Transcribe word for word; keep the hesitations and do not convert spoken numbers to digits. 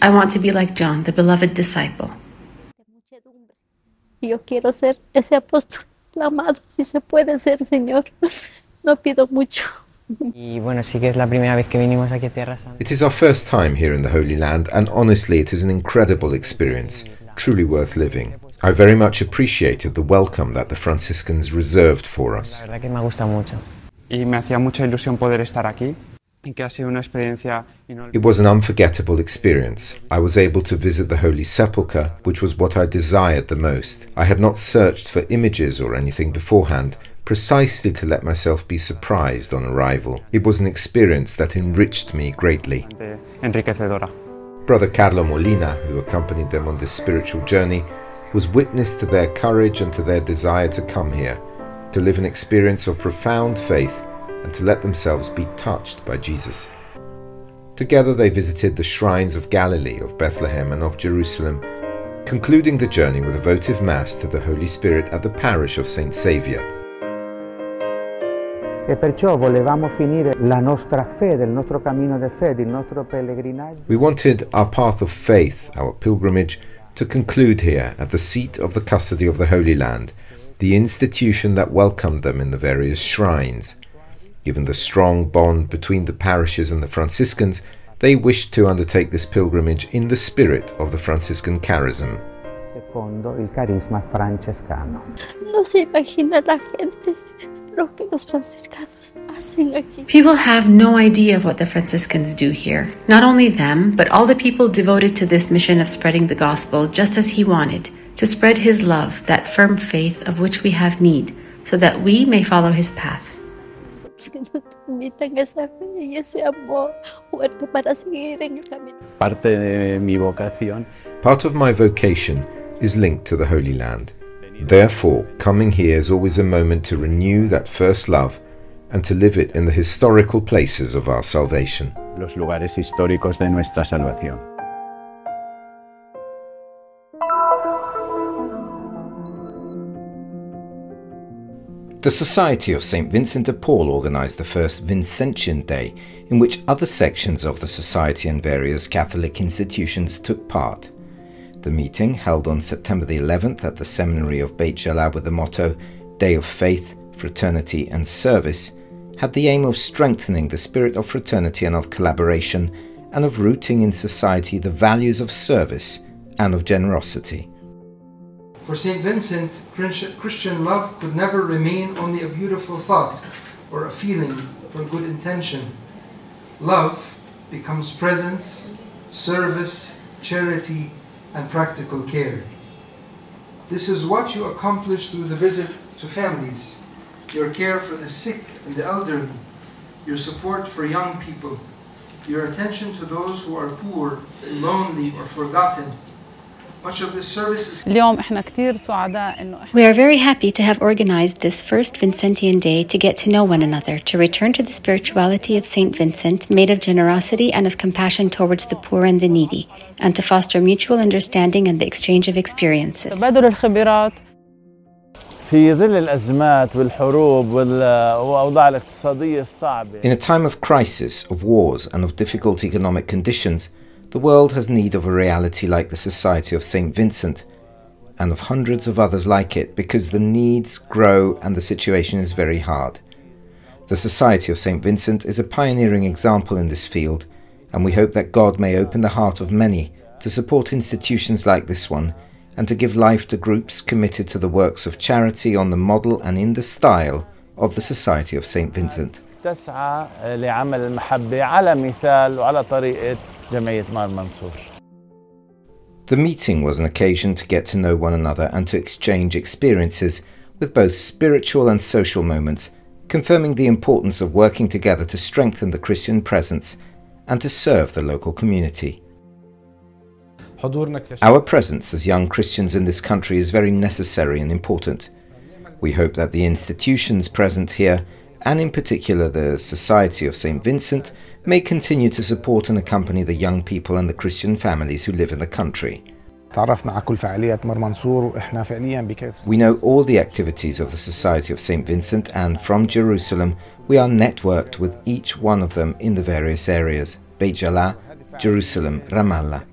I want to be like John, the beloved disciple. Yo quiero ser ese apóstol amado, si se puede ser, Señor. No pido mucho. It is our first time here in the Holy Land, and honestly it is an incredible experience, truly worth living. I very much appreciated the welcome that the Franciscans reserved for us. It was an unforgettable experience. I was able to visit the Holy Sepulchre, which was what I desired the most. I had not searched for images or anything beforehand, precisely to let myself be surprised on arrival. It was an experience that enriched me greatly. Brother Carlo Molina, who accompanied them on this spiritual journey, was witness to their courage and to their desire to come here, to live an experience of profound faith and to let themselves be touched by Jesus. Together they visited the shrines of Galilee, of Bethlehem and of Jerusalem, concluding the journey with a votive mass to the Holy Spirit at the parish of Saint Saviour. We wanted our path of faith, our pilgrimage, to conclude here at the seat of the custody of the Holy Land, the institution that welcomed them in the various shrines. Given the strong bond between the parishes and the Franciscans, they wished to undertake this pilgrimage in the spirit of the Franciscan charism. People have no idea of what the Franciscans do here. Not only them, but all the people devoted to this mission of spreading the gospel just as he wanted, to spread his love, that firm faith of which we have need, so that we may follow his path. Part of my vocation is linked to the Holy Land. Therefore, coming here is always a moment to renew that first love and to live it in the historical places of our salvation. Los lugares históricos de nuestra salvación. The Society of Saint Vincent de Paul organised the first Vincentian Day, in which other sections of the Society and various Catholic institutions took part. The meeting, held on September the eleventh at the seminary of Beit Jala with the motto Day of Faith, Fraternity and Service, had the aim of strengthening the spirit of fraternity and of collaboration, and of rooting in society the values of service and of generosity. For Saint Vincent, Christian love could never remain only a beautiful thought or a feeling or good intention. Love becomes presence, service, charity, and practical care. This is what you accomplish through the visit to families, your care for the sick and the elderly, your support for young people, your attention to those who are poor, lonely, or forgotten. Much of this service is... We are very happy to have organized this first Vincentian Day to get to know one another, to return to the spirituality of Saint Vincent, made of generosity and of compassion towards the poor and the needy, and to foster mutual understanding and the exchange of experiences. In a time of crisis, of wars, and of difficult economic conditions, the world has need of a reality like the Society of Saint Vincent, and of hundreds of others like it, because the needs grow and the situation is very hard. The Society of Saint Vincent is a pioneering example in this field, and we hope that God may open the heart of many to support institutions like this one, and to give life to groups committed to the works of charity on the model and in the style of the Society of Saint Vincent. The meeting was an occasion to get to know one another and to exchange experiences, with both spiritual and social moments, confirming the importance of working together to strengthen the Christian presence and to serve the local community. Our presence as young Christians in this country is very necessary and important. We hope that the institutions present here, and in particular the Society of Saint Vincent, may continue to support and accompany the young people and the Christian families who live in the country. We know all the activities of the Society of Saint Vincent, and from Jerusalem we are networked with each one of them in the various areas: Beit Jala, Jerusalem, Ramallah.